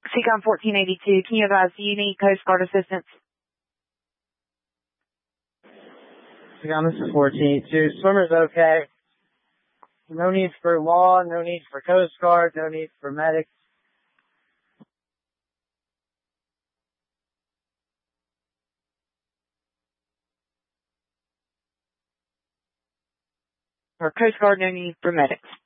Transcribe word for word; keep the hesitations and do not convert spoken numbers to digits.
Seacom fourteen eighty-two, can you advise, do you need Coast Guard assistance? Seacom, this is fourteen eighty-two. Swimmer's okay. No need for law, no need for Coast Guard, no need for medics. For Coast Guard, no need for medics.